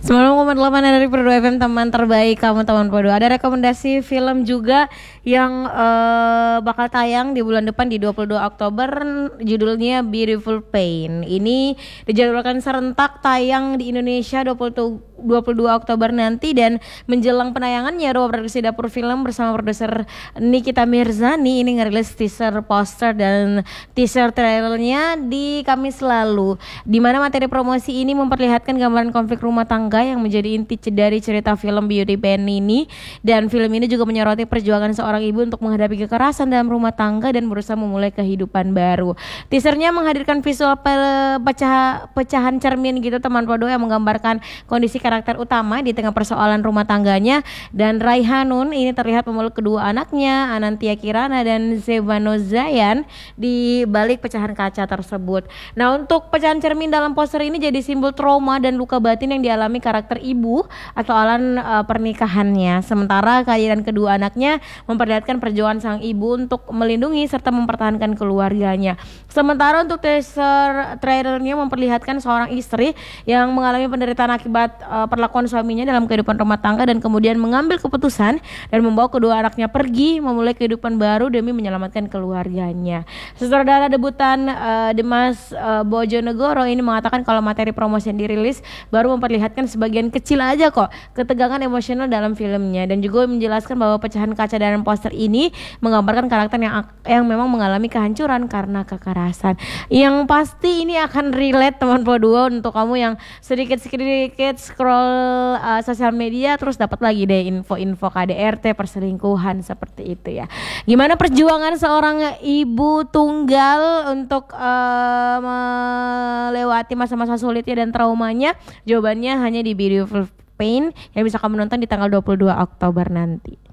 90,8 dari Pro 2 FM, teman terbaik kamu teman Pro 2. Ada rekomendasi film juga yang bakal tayang di bulan depan di 22 Oktober, judulnya Beautiful Pain. Ini dijadwalkan serentak tayang di Indonesia 22 Oktober nanti, dan menjelang penayangannya Ruang Produksi Dapur Film bersama produser Nikita Mirzani ini ngerilis teaser poster dan teaser trailernya di Kamis lalu, di mana materi promosi ini memperlihatkan gambaran konflik rumah tangga yang menjadi inti dari cerita film Beauty Pain ini. Dan film ini juga menyoroti perjuangan seorang ibu untuk menghadapi kekerasan dalam rumah tangga dan berusaha memulai kehidupan baru. Teasernya menghadirkan visual pecahan cermin gitu teman Podo, yang menggambarkan kondisi karakter utama di tengah persoalan rumah tangganya. Dan Raihanun ini terlihat memeluk kedua anaknya, Anantia Kirana dan Zevano Zayan, di balik pecahan kaca tersebut. Nah, untuk pecahan cermin dalam poster ini jadi simbol trauma dan luka batin yang dialami karakter ibu atau alan pernikahannya. Sementara kehadiran kedua anaknya memperlihatkan perjuangan sang ibu untuk melindungi serta mempertahankan keluarganya. Sementara untuk teaser trailernya memperlihatkan seorang istri yang mengalami penderitaan akibat perlakuan suaminya dalam kehidupan rumah tangga, dan kemudian mengambil keputusan dan membawa kedua anaknya pergi memulai kehidupan baru demi menyelamatkan keluarganya. Sutradara debutan Dimas Bojonegoro ini mengatakan kalau materi promosi yang dirilis baru memperlihatkan sebagian kecil aja kok ketegangan emosional dalam filmnya, dan juga menjelaskan bahwa pecahan kaca dalam poster ini menggambarkan karakter yang memang mengalami kehancuran karena kekerasan. Yang pasti ini akan relate teman Poduo untuk kamu yang sedikit scroll sosial media terus dapat lagi deh info-info KDRT perselingkuhan seperti itu ya. Gimana perjuangan seorang ibu tunggal untuk melewati masa-masa sulitnya dan traumanya? Jawabannya hanya di Beautiful Pain yang bisa kamu nonton di tanggal 22 Oktober nanti.